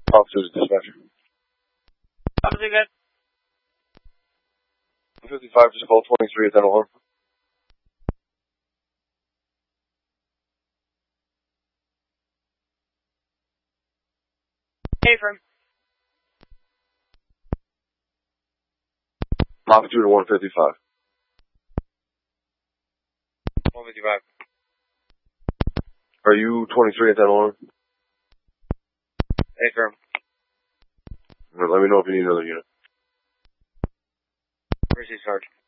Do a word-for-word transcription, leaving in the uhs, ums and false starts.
Officer to dispatcher. Officer, good. fifty-five, just call twenty-three at that alarm. Hey, firm. Officer to one fifty-five. one fifty-five. Are you twenty-three at that alarm? Hey, firm. Let me know if you need another unit. Where's your charge?